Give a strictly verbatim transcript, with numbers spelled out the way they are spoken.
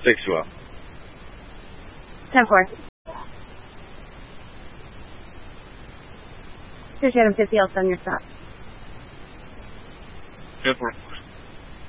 Six twelve. Ten four. Here's your fifty. I'll send your stop. Ten four.